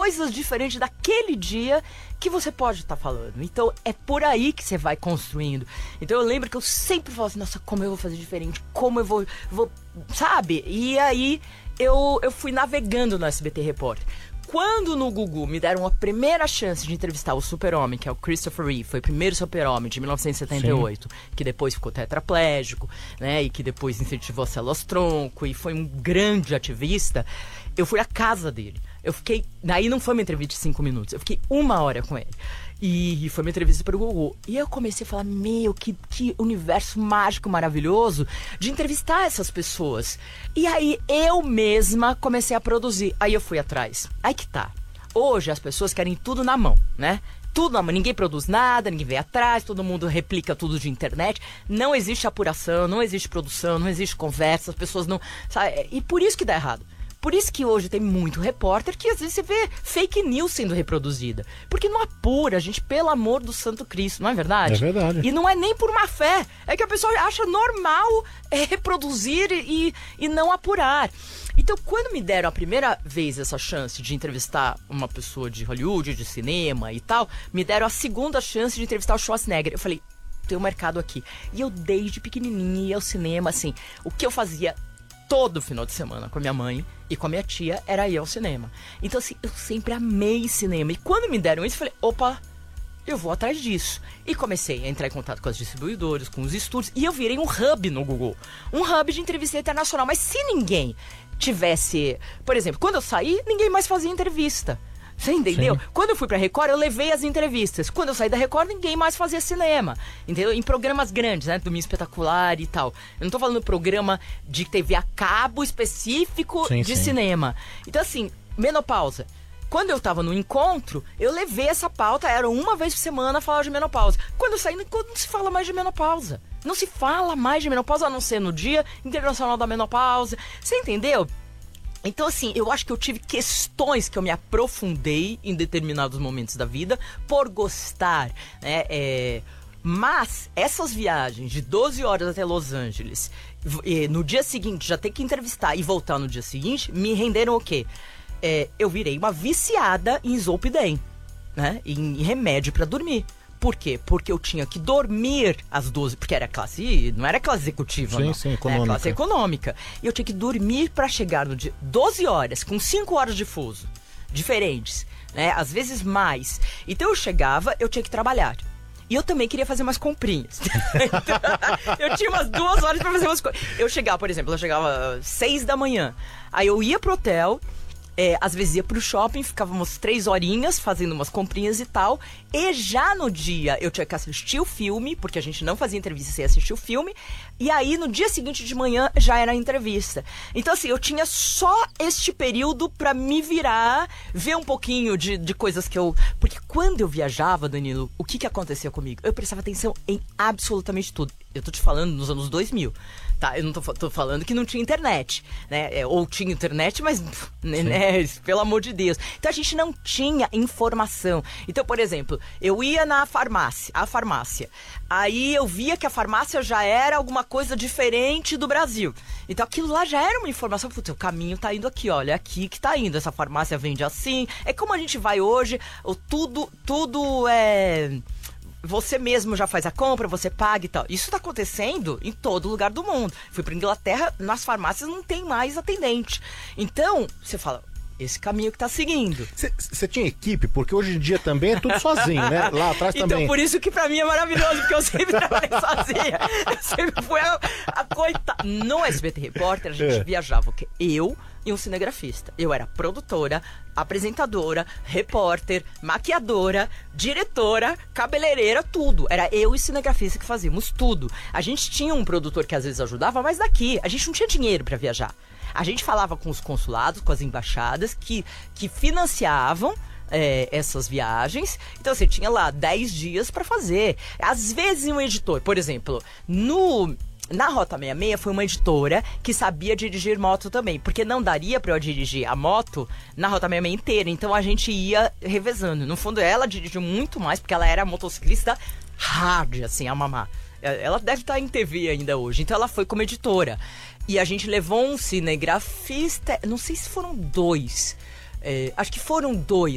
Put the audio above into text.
coisas diferentes daquele dia que você pode estar falando. Então é por aí que você vai construindo. Então eu lembro que eu sempre falo assim, nossa, como eu vou fazer diferente, como eu vou sabe? E aí eu fui navegando no SBT Repórter. Quando no Gugu me deram a primeira chance de entrevistar o super-homem, que é o Christopher Reeve, foi o primeiro super-homem de 1978, que depois ficou tetraplégico, né, e que depois incentivou as células-tronco, e foi um grande ativista, eu fui à casa dele. Eu fiquei... Daí não foi uma entrevista de 5 minutos, eu fiquei 1 hora com ele. E foi uma entrevista para o Gugu. E eu comecei a falar, meu, que universo mágico, maravilhoso de entrevistar essas pessoas. E aí eu mesma comecei a produzir. Aí eu fui atrás. Aí que tá. Hoje as pessoas querem tudo na mão, né? Tudo na mão. Ninguém produz nada, ninguém vem atrás, todo mundo replica tudo de internet. Não existe apuração, não existe produção, não existe conversa, as pessoas não... Sabe? E por isso que dá errado. Por isso que hoje tem muito repórter que às vezes você vê fake news sendo reproduzida. Porque não apura, gente, pelo amor do Santo Cristo, não é verdade? É verdade. E não é nem por má fé, é que a pessoa acha normal reproduzir e não apurar. Então, quando me deram a primeira vez essa chance de entrevistar uma pessoa de Hollywood, de cinema e tal, me deram a segunda chance de entrevistar o Schwarzenegger. Eu falei, tem um mercado aqui. E eu desde pequenininha ia ao cinema, assim, o que eu fazia todo final de semana com a minha mãe e com a minha tia era ir ao cinema. Então, assim, eu sempre amei cinema. E quando me deram isso, eu falei, opa, eu vou atrás disso. E comecei a entrar em contato com as distribuidoras, com os estúdios, e eu virei um hub no Google. Um hub de entrevista internacional. Mas se ninguém tivesse... Por exemplo, quando eu saí, ninguém mais fazia entrevista. Você entendeu? Sim. Quando eu fui pra Record, eu levei as entrevistas. Quando eu saí da Record, ninguém mais fazia cinema. Entendeu? Em programas grandes, né? Domingo Espetacular e tal. Eu não tô falando programa de TV a cabo específico de cinema. Então, assim, menopausa. Quando eu tava no encontro, eu levei essa pauta, era uma vez por semana falar de menopausa. Quando eu saí, não se fala mais de menopausa. Não se fala mais de menopausa, a não ser no Dia Internacional da Menopausa. Você entendeu? Então, assim, eu acho que eu tive questões que eu me aprofundei em determinados momentos da vida por gostar, né? Mas essas viagens de 12 horas até Los Angeles, no dia seguinte já ter que entrevistar e voltar no dia seguinte, me renderam o quê? Eu virei uma viciada em Zolpidem, né? Em remédio para dormir. Por quê? Porque eu tinha que dormir às 12, porque era classe, não era classe executiva, não. Sim, econômica. Era classe econômica. E eu tinha que dormir para chegar no dia 12 horas, com 5 horas de fuso, diferentes, né? Às vezes mais. Então eu chegava, eu tinha que trabalhar. E eu também queria fazer umas comprinhas. Então, eu tinha umas 2 horas para fazer umas coisas. Eu chegava, por exemplo, 6 da manhã. Aí eu ia pro hotel... às vezes ia pro shopping, ficávamos 3 horinhas fazendo umas comprinhas e tal. E já no dia eu tinha que assistir o filme, porque a gente não fazia entrevista sem assistir o filme. E aí no dia seguinte de manhã já era a entrevista. Então assim, eu tinha só este período pra me virar, ver um pouquinho de coisas que eu... Porque quando eu viajava, Danilo, o que acontecia comigo? Eu prestava atenção em absolutamente tudo. Eu tô te falando nos anos 2000. Tá, eu não tô falando que não tinha internet, né? Ou tinha internet, mas, né, pelo amor de Deus. Então a gente não tinha informação. Então, por exemplo, eu ia na farmácia. Aí eu via que a farmácia já era alguma coisa diferente do Brasil. Então aquilo lá já era uma informação. Putz, o caminho tá indo aqui, olha, é aqui que tá indo. Essa farmácia vende assim. É como a gente vai hoje, tudo é... Você mesmo já faz a compra, você paga e tal. Isso tá acontecendo em todo lugar do mundo. Fui pra Inglaterra, nas farmácias não tem mais atendente. Então, você fala, esse caminho que tá seguindo. Você tinha equipe? Porque hoje em dia também é tudo sozinho, né? Lá atrás também. Então, por isso que pra mim é maravilhoso, porque eu sempre trabalhei sozinha. Eu sempre fui a coitada. No SBT Repórter, a gente viajava, o quê? Eu e um cinegrafista. Eu era produtora, apresentadora, repórter, maquiadora, diretora, cabeleireira, tudo. Era eu e cinegrafista que fazíamos tudo. A gente tinha um produtor que às vezes ajudava, mas daqui. A gente não tinha dinheiro pra viajar. A gente falava com os consulados, com as embaixadas que financiavam essas viagens. Então você tinha lá 10 dias pra fazer. Às vezes um editor, por exemplo, na Rota 66 foi uma editora que sabia dirigir moto também, porque não daria pra eu dirigir a moto na Rota 66 inteira, então a gente ia revezando. No fundo, ela dirigiu muito mais, porque ela era motociclista hard, assim, a mamar. Ela deve estar em TV ainda hoje, então ela foi como editora. E a gente levou um cinegrafista, não sei se foram 2, acho que foram 2.